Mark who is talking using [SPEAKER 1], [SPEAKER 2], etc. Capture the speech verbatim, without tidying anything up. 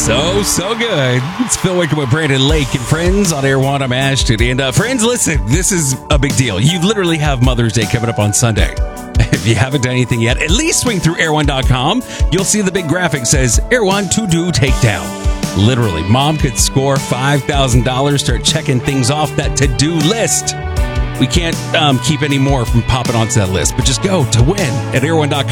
[SPEAKER 1] So, so good. It's Phil Wickham with Brandon Lake and friends on Air One. I'm Ashton. And uh, friends, listen, this is a big deal. You literally have Mother's Day coming up on Sunday. If you haven't done anything yet, at least swing through air one dot com. You'll see the big graphic says Air One to do takedown. Literally, mom could score five thousand dollars, start checking things off that to-do list. We can't um, keep any more from popping onto that list, but just go to win at air one dot